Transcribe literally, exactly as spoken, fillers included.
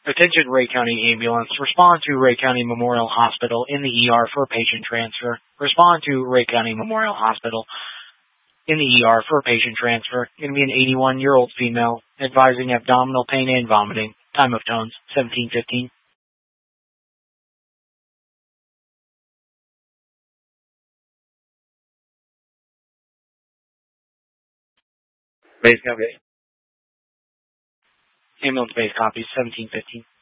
Attention Ray County Ambulance. Respond to Ray County Memorial Hospital in the E R for patient transfer. Respond to Ray County Memorial Hospital in the E R for patient transfer. Going to be an eighty-one-year-old female advising abdominal pain and vomiting. Time of tones, seventeen fifteen. Base copy. Ambulance base copy, seventeen fifteen.